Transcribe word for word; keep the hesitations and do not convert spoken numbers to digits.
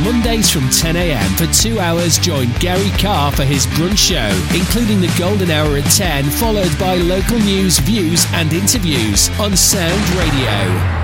Mondays from ten a.m. For two hours, join Gary Carr for his brunch show, including the golden hour at ten, followed by local news, views and interviews on Sound Radio.